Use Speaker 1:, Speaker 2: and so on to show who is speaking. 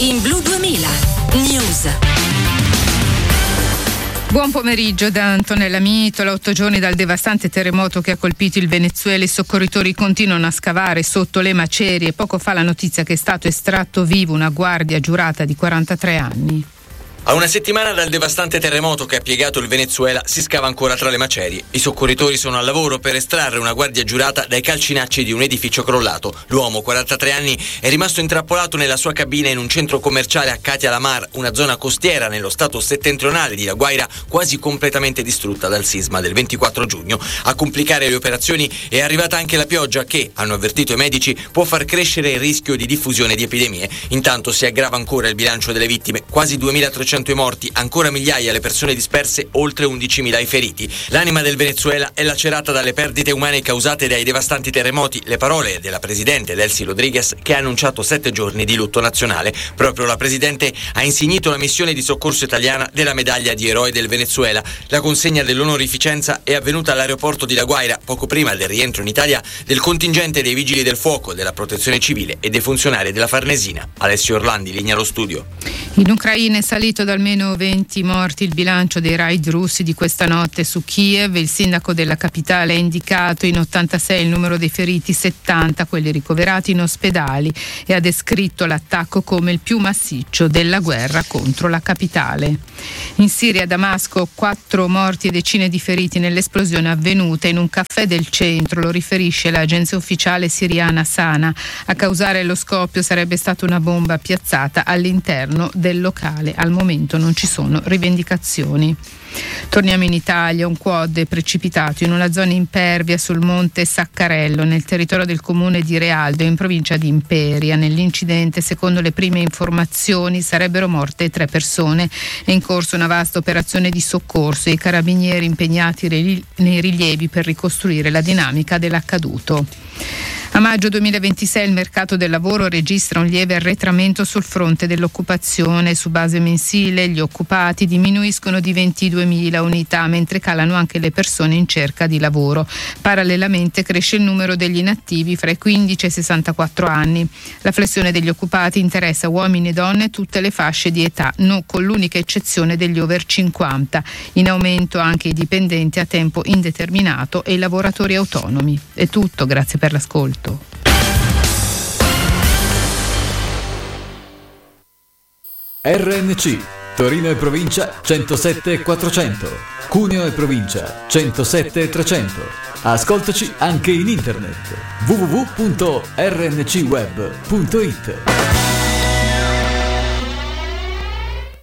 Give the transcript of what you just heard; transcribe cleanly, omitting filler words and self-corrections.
Speaker 1: in Blu 2000 News.
Speaker 2: Buon pomeriggio da Antonella Mitola. 8 giorni dal devastante terremoto che ha colpito il Venezuela, i soccorritori continuano a scavare sotto le macerie. Poco fa la notizia che è stato estratto vivo una guardia giurata di 43 anni.
Speaker 3: A una settimana dal devastante terremoto che ha piegato il Venezuela si scava ancora tra le macerie. I soccorritori sono al lavoro per estrarre una guardia giurata dai calcinacci di un edificio crollato. L'uomo, 43 anni, è rimasto intrappolato nella sua cabina in un centro commerciale a Catia La Mar, una zona costiera nello stato settentrionale di La Guaira, quasi completamente distrutta dal sisma del 24 giugno. A complicare le operazioni è arrivata anche la pioggia che, hanno avvertito i medici, può far crescere il rischio di diffusione di epidemie. Intanto si aggrava ancora il bilancio delle vittime, quasi 2300 i morti, ancora migliaia le persone disperse, oltre 11.000 i feriti. L'anima del Venezuela è lacerata dalle perdite umane causate dai devastanti terremoti. Le parole della presidente Delcy Rodriguez, che ha annunciato 7 giorni di lutto nazionale. Proprio la presidente ha insignito la missione di soccorso italiana della medaglia di eroe del Venezuela. La consegna dell'onorificenza è avvenuta all'aeroporto di La Guaira poco prima del rientro in Italia del contingente dei vigili del fuoco, della protezione civile e dei funzionari della Farnesina. Alessio Orlandi, linea allo studio.
Speaker 2: In Ucraina è salito da almeno 20 morti il bilancio dei raid russi di questa notte su Kiev. Il sindaco della capitale ha indicato in 86 il numero dei feriti, 70 quelli ricoverati in ospedali, e ha descritto l'attacco come il più massiccio della guerra contro la capitale. In Siria, a Damasco, 4 morti e decine di feriti nell'esplosione avvenuta in un caffè del centro, lo riferisce l'agenzia ufficiale siriana Sana. A causare lo scoppio sarebbe stata una bomba piazzata all'interno del locale. Al momento non ci sono rivendicazioni. Torniamo in Italia. Un quad è precipitato in una zona impervia sul monte Saccarello, nel territorio del comune di Realdo, in provincia di Imperia. Nell'incidente, secondo le prime informazioni, sarebbero morte 3 persone. È in corso una vasta operazione di soccorso e i carabinieri impegnati nei rilievi per ricostruire la dinamica dell'accaduto. A maggio 2026 il mercato del lavoro registra un lieve arretramento sul fronte dell'occupazione. Su base mensile gli occupati diminuiscono di 22.000 unità, mentre calano anche le persone in cerca di lavoro. Parallelamente cresce il numero degli inattivi fra i 15 e i 64 anni. La flessione degli occupati interessa uomini e donne tutte le fasce di età, non con l'unica eccezione degli over 50. In aumento anche i dipendenti a tempo indeterminato e i lavoratori autonomi. È tutto, grazie per l'ascolto.
Speaker 4: RNC Torino e provincia 107 400, Cuneo e provincia 107 300. Ascoltaci anche in internet www.rncweb.it.